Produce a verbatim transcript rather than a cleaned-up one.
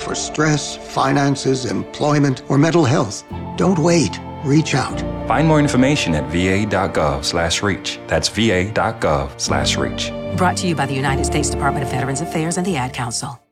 for stress, finances, employment, or mental health. Don't wait. Reach out. Find more information at va.gov slash reach. That's va.gov slash reach. Brought to you by the United States Department of Veterans Affairs and the Ad Council.